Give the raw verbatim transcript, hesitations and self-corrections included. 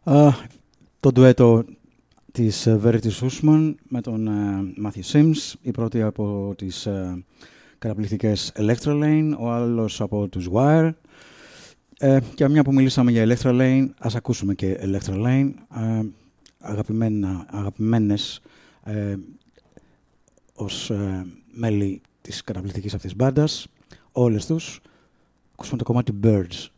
Uh, το ντουέτο της Verity Sussman με τον uh, Matthew Sims, η πρώτη από τις uh, καταπληκτικές Electra Lane, ο άλλος από τους Wire. Uh, και μια που μιλήσαμε για Electra Lane, ας ακούσουμε και Electra Lane, uh, αγαπημένα, αγαπημένες uh, ως uh, μέλη της καταπληκτικής αυτής μπάντας, όλες τους. Ακούσουμε το κομμάτι Birds.